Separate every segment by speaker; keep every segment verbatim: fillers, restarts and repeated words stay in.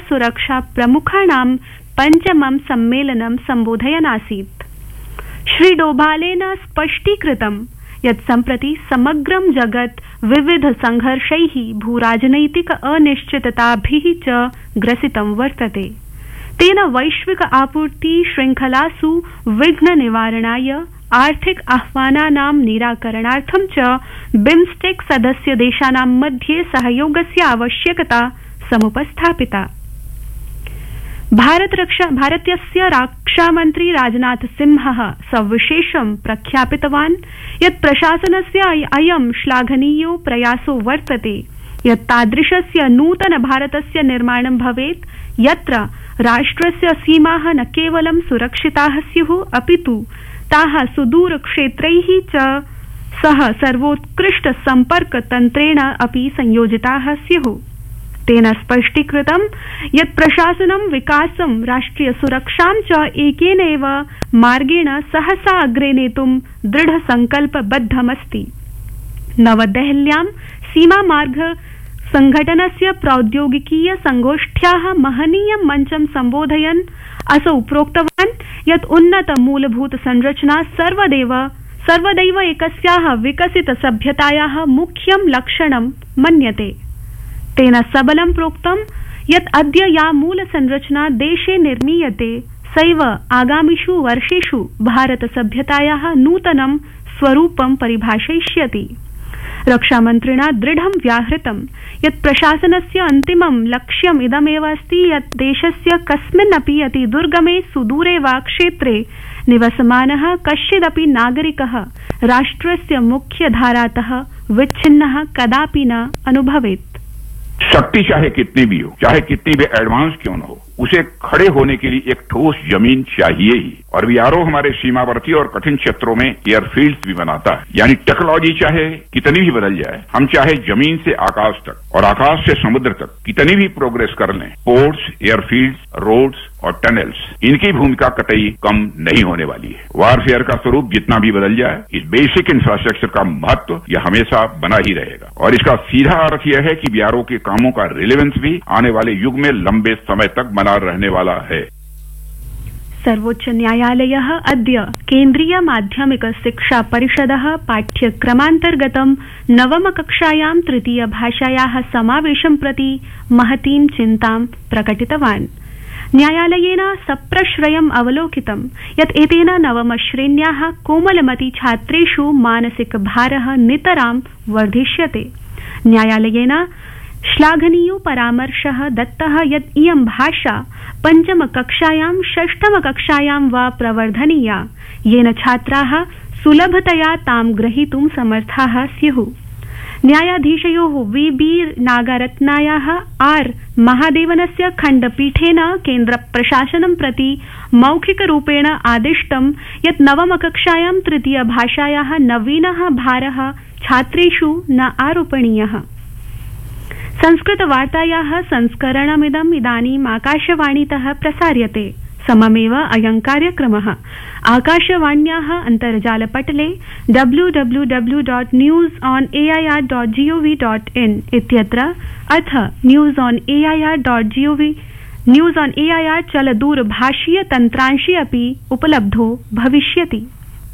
Speaker 1: सुरक्षा प्रमुखाणां पञ्चमं सम्मेलनं सम्बोधयन् आसीत्। श्री डोभालेन स्पष्टीकृतं यत् सम्प्रति समग्रं जगत् विविध संघर्षैः भूराजनैतिक अनिश्चितताभिः च ग्रसितं वर्तते। तेन वैश्विक आपूर्ति श्रृंखलासु विघ्न निवारणाय आर्थिक आह्वानानां निराकरणार्थं च बिम्स्टेक सदस्य देशानां मध्ये सहयोगस्य आवश्यकता समुपस्थापिता। भारत रक्षा भारतस्य रक्षामन्त्री राजनाथ सिंहः सविशेषं प्रख्यापितवान् यत् प्रशासनस्य अयं श्लाघनीयो प्रयासो वर्तते यत् तादृशस्य नूतन भारतस्य निर्माणं भवेत् यत्र राष्ट्रस्य सीमाः न केवलं सुरक्षिताः स्युः अपितु ताः सुदूरक्षेत्रैः च सह सर्वोत्कृष्ट सम्पर्क तन्त्रेण अपि संयोजिताः स्युः। तेन स्पष्टीकृतं यत् प्रशासनं विकासं राष्ट्रिय सुरक्षां च एकेनैव मार्गेण सहसा अग्रे नेतुं दृढ संकल्पबद्धमस्ति। नवदेहल्यां सीमा मार्ग संघटनस्य प्रौद्योगिकीय संगोष्ठ्याः महनीयं मञ्चं सम्बोधयन् असौ प्रोक्तवान् यत् उन्नत मूलभूत संरचना सर्वदैव सर्वदैव एकस्याः विकसित सभ्यतायाः मुख्यं लक्षणं मन्यते। तेन सबलं प्रोक्तं यत् अद्य या मूल संरचना देशे निर्मीयते सैव आगामिषु वर्षेषु भारत सभ्यतायाः नूतनं स्वरूपं परिभाषयिष्यति। रक्षामन्त्रिणा दृढं व्याहृतं यत् प्रशासनस्य अन्तिमं लक्ष्यम् इदमेव अस्ति यत् देशस्य कस्मिन्नपि अति दुर्गमे सुदूरे वा क्षेत्रे निवसमानः कश्चिदपि नागरिकः राष्ट्रस्य मुख्यधारातः विच्छिन्नः कदापि न अनुभवेत्।
Speaker 2: शक्ति चाहे कितनी भी हो, चाहे कितनी भी एडवांस क्यों न हो, उसे खड़े होने के लिए एक ठोस जमीन चाहिए ही। और बीआरओ हमारे सीमावर्ती और कठिन क्षेत्रों में एयरफील्ड्स भी बनाता है। यानी टेक्नोलॉजी चाहे कितनी भी बदल जाए, हम चाहे जमीन से आकाश तक और आकाश से समुद्र तक कितनी भी प्रोग्रेस कर लें, पोर्ट्स, एयरफील्ड्स, रोड्स और टनल्स, इनकी भूमिका कतई कम नहीं होने वाली है। वारफेयर का स्वरूप जितना भी बदल जाए, इस बेसिक इंफ्रास्ट्रक्चर का महत्व यह हमेशा बना ही रहेगा। और इसका सीधा अर्थ यह है कि बीआरओ के कामों का रिलेवेंस भी आने वाले युग में लंबे समय तक बना रहने वाला है।
Speaker 1: सर्वोच्च न्यायालयः अद्य केन्द्रीय माध्यमिक शिक्षा परिषदः पाठ्यक्रमान्तर्गतं नवमकक्षायां तृतीय भाषायाः समावेशं प्रति महतीं चिन्तां प्रकटितवान्। न्यायालयेन सप्रश्रयम् अवलोकितं यत् एतेन नवमश्रेण्याः कोमलमती छात्रेषु मानसिक भारः नितरां वर्धिष्यते। न्यायालयेन श्लाघनीयो परामर्शः दत्तः यत् इयं भाषा पञ्चमकक्षायां षष्ठमकक्षायां वा प्रवर्धनीया येन छात्राः सुलभतया तां ग्रहीतुं समर्थाः स्युः। न्यायाधीशयोः वी बी नागरत्नायाः आर महादेवनस्य खण्डपीठेन केन्द्रप्रशासनं प्रति मौखिकरूपेण आदिष्टं यत् नवमकक्षायां तृतीयभाषायाः नवीनः भारः छात्रेषु न आरोपणीयः। संस्कृतवार्तायाः संस्करणमिदम् इदानीम् आकाशवाणीतः प्रसार्यते। सममेव अयं कार्यक्रमः आकाशवाण्याः अन्तर्जालपटले W W W dot news on A I R dot G O V dot in इत्यत्र अथ news on A I R dot G O V news on A I R चलदूरभाषीय तन्त्रांशे अपि उपलब्धो भविष्यति।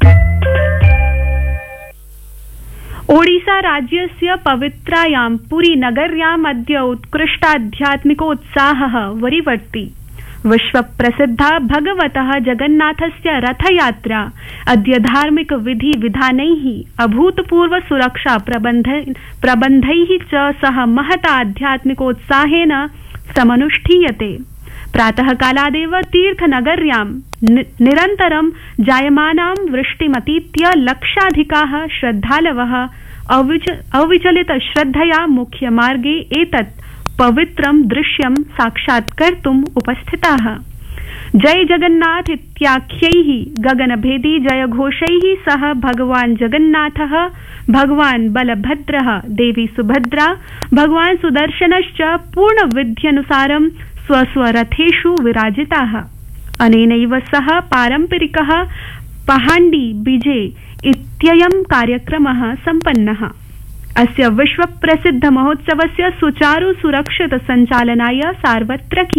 Speaker 1: ओडिसा राज्यस्य पवित्रायां पुरी नगर्याम् अद्य उत्कृष्टाध्यात्मिकोत्साहः वरीवर्ति। विश्वप्रसिद्धा भगवतः जगन्नाथस्य रथयात्रा अद्य धार्मिक विधि विधानैः अभूतपूर्व सुरक्षा प्रबन्धैः च सह महता आध्यात्मिकोत्साहेन समनुष्ठीयते। प्रातः कालादेव तीर्थनगर्यां निरन्तरं जायमानां वृष्टिमतीत्य लक्षाधिकाः श्रद्धालवः अविचलित श्रद्धया मुख्यमार्गे एतत् पवित्रं दृश्यं साक्षात्कर्तुम् उपस्थिताः। जय जगन्नाथ इत्याख्यैः गगनभेदी जयघोषैः सह भगवान् जगन्नाथः, भगवान् बलभद्रः, देवी सुभद्रा, भगवान् सुदर्शनश्च पूर्णविध्यनुसारं स्वस्वरथेषु विराजिताः। अनेनैव सह पारम्परिकः पहाण्डी बीजे इत्ययं कार्यक्रमः सम्पन्नः। अस्य विश्वप्रसिद्ध महोत्सवस्य सुचारु सुरक्षित सञ्चालनाय सार्वत्रिकी